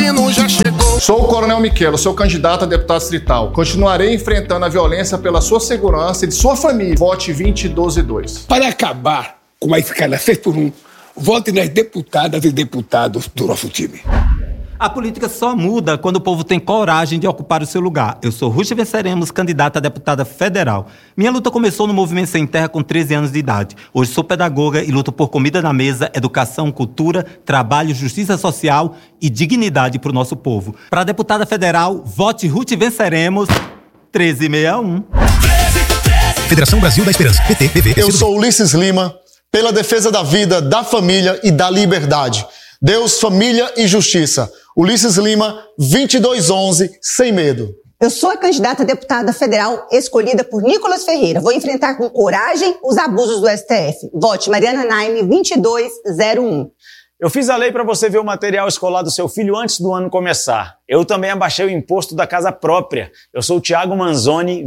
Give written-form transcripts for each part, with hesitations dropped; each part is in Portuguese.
menino já chegou. Sou o Coronel Miquelo, sou candidato a deputado distrital. Continuarei enfrentando a violência pela sua segurança e de sua família. Vote 2012-2. Para acabar com a escala 6x1, vote nas deputadas e deputados do nosso time. A política só muda quando o povo tem coragem de ocupar o seu lugar. Eu sou Ruth Venceremos, candidata a deputada federal. Minha luta começou no Movimento Sem Terra com 13 anos de idade. Hoje sou pedagoga e luto por comida na mesa, educação, cultura, trabalho, justiça social e dignidade para o nosso povo. Para a deputada federal, vote Ruth Venceremos 1361. Federação Brasil da Esperança, PT, PV. Eu sou Ulisses Lima, pela defesa da vida, da família e da liberdade. Deus, família e justiça. Ulisses Lima, 2211, sem medo. Eu sou a candidata a deputada federal escolhida por Nicolas Ferreira. Vou enfrentar com coragem os abusos do STF. Vote Mariana Naime, 2201. Eu fiz a lei para você ver o material escolar do seu filho antes do ano começar. Eu também abaixei o imposto da casa própria. Eu sou o Thiago Manzoni,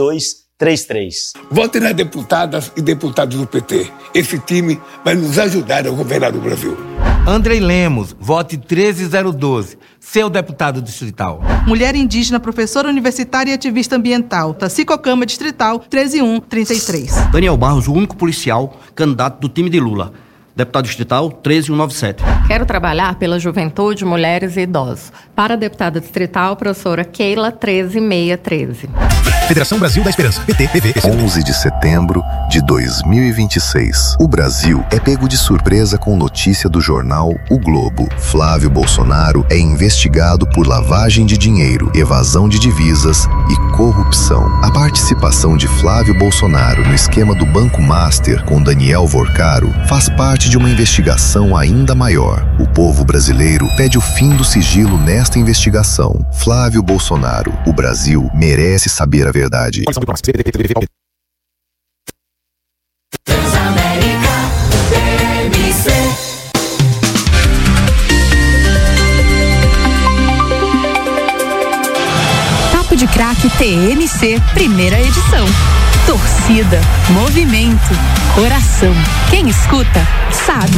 2233. Vote nas deputadas e deputados do PT. Esse time vai nos ajudar a governar o Brasil. Andrei Lemos, vote 13012, seu deputado distrital. Mulher indígena, professora universitária e ativista ambiental, Tacicocama Distrital, 13133. Daniel Barros, o único policial candidato do time de Lula. Deputado distrital 13197. Quero trabalhar pela juventude, mulheres e idosos. Para a deputada distrital, professora Keila 13613. Federação Brasil da Esperança, PT, PV. 11 de setembro de 2026. O Brasil é pego de surpresa com notícia do jornal O Globo. Flávio Bolsonaro é investigado por lavagem de dinheiro, evasão de divisas e corrupção. A participação de Flávio Bolsonaro no esquema do Banco Master com Daniel Vorcaro faz parte de uma investigação ainda maior. O povo brasileiro pede o fim do sigilo nesta investigação. Flávio Bolsonaro, o Brasil merece saber a verdade. Papo de Craque TMC, primeira edição. Torcida, movimento, coração. Quem escuta, sabe.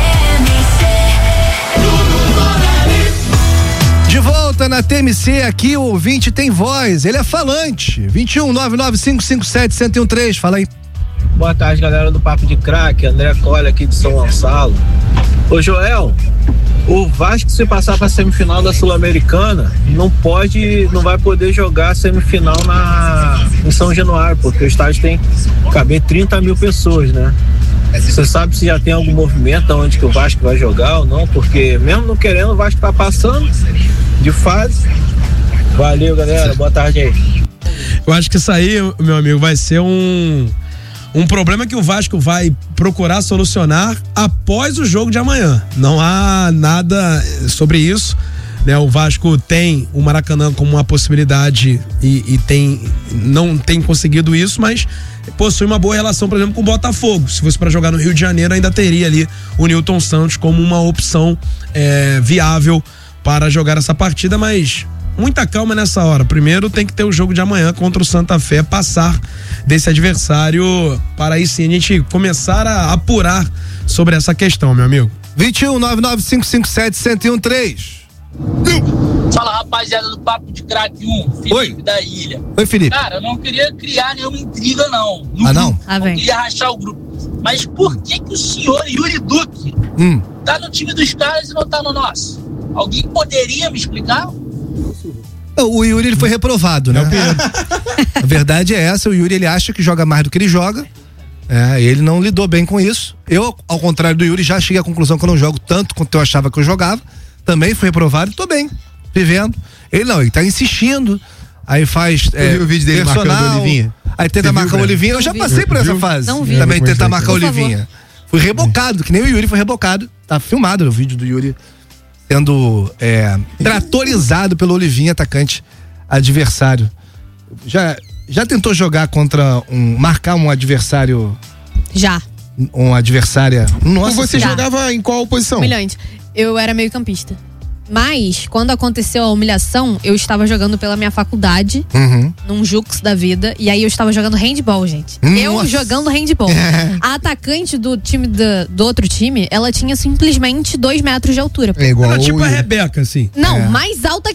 De volta na TMC, aqui o ouvinte tem voz, ele é falante. 21-99557-1013, fala aí. Boa tarde, galera do Papo de Craque, André Colle aqui de São Gonçalo. Ô Joel, o Vasco, se passar para a semifinal da Sul-Americana, não vai poder jogar a semifinal em São Januário, porque o estádio tem caber 30 mil pessoas, né? Você sabe se já tem algum movimento onde que o Vasco vai jogar ou não? Porque mesmo não querendo, o Vasco tá passando de fase. Valeu, galera. Boa tarde aí. Eu acho que isso aí, meu amigo, vai ser um problema que o Vasco vai procurar solucionar após o jogo de amanhã. Não há nada sobre isso, né? O Vasco tem o Maracanã como uma possibilidade e não tem conseguido isso, mas possui uma boa relação, por exemplo, com o Botafogo. Se fosse para jogar no Rio de Janeiro, ainda teria ali o Nilton Santos como uma opção viável para jogar essa partida, mas muita calma nessa hora. Primeiro tem que ter o jogo de amanhã contra o Santa Fé, passar desse adversário para aí sim a gente começar a apurar sobre essa questão, meu amigo. 21-99557-1013. Fala, rapaziada do Papo de Craque 1, Felipe. Oi. Da Ilha. Oi, Felipe. Cara, eu não queria criar nenhuma intriga, não. Não? Não queria rachar o grupo. Mas por que o senhor Yuri Duque tá no time dos caras e não tá no nosso? Alguém poderia me explicar? O Yuri, ele foi reprovado, né? A verdade é essa, o Yuri, ele acha que joga mais do que ele joga. Ele não lidou bem com isso. Eu, ao contrário do Yuri, já cheguei à conclusão que eu não jogo tanto quanto eu achava que eu jogava. Também fui reprovado e tô bem, vivendo. Ele tá insistindo. Aí faz viu o vídeo dele marcando o Olivinha? Aí tenta marcar o Olivinha. Eu já passei por essa fase. Não vi. Também tentar marcar o Olivinha. Fui rebocado, que nem o Yuri foi rebocado. Tá filmado o vídeo do Yuri sendo tratorizado pelo Olivinha, atacante adversário. Já tentou jogar contra marcar um adversário? Já. Uma adversária? Nossa. Você jogava em qual posição? Milhões. Eu era meio campista. Mas, quando aconteceu a humilhação, eu estava jogando pela minha faculdade, num Jux da vida, e aí eu estava jogando handball, gente. Eu jogando handball. A atacante do time do outro time, ela tinha simplesmente 2 metros de altura. É igual tipo a Rebeca, assim. Não, mais alta